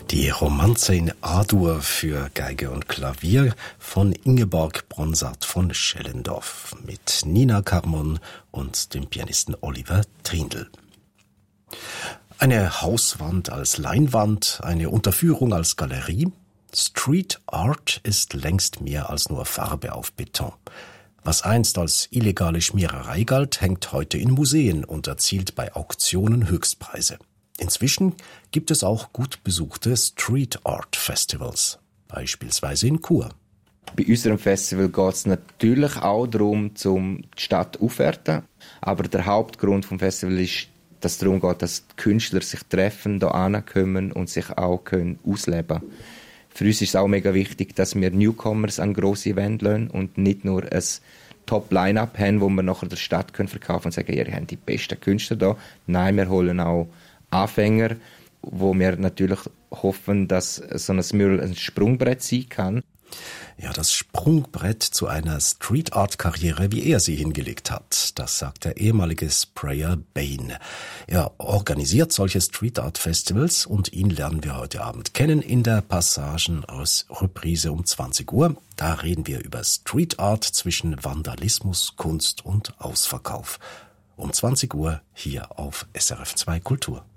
Die Romanze in A-Dur für Geige und Klavier von Ingeborg Bronsart von Schellendorf mit Nina Carmon und dem Pianisten Oliver Trindl. Eine Hauswand als Leinwand, eine Unterführung als Galerie. Street Art ist längst mehr als nur Farbe auf Beton. Was einst als illegale Schmiererei galt, hängt heute in Museen und erzielt bei Auktionen Höchstpreise. Inzwischen gibt es auch gut besuchte Street Art Festivals, beispielsweise in Chur. Bei unserem Festival geht es natürlich auch darum, die Stadt aufzuwerten. Aber der Hauptgrund des Festivals ist, dass es darum geht, dass die Künstler sich treffen, hier hinkommen und sich auch ausleben können. Für uns ist es auch mega wichtig, dass wir Newcomers an grosse Events lassen und nicht nur ein Top-Line-Up haben, wo wir nachher der Stadt verkaufen können und sagen, ihr habt die besten Künstler hier. Nein, wir holen auch Anfänger, wo wir natürlich hoffen, dass so ein Mural ein Sprungbrett sein kann. Ja, das Sprungbrett zu einer Street-Art-Karriere, wie er sie hingelegt hat, das sagt der ehemalige Sprayer Bain. Er organisiert solche Street-Art-Festivals und ihn lernen wir heute Abend kennen in der Passagen aus Reprise um 20 Uhr. Da reden wir über Street-Art zwischen Vandalismus, Kunst und Ausverkauf. Um 20 Uhr hier auf SRF 2 Kultur.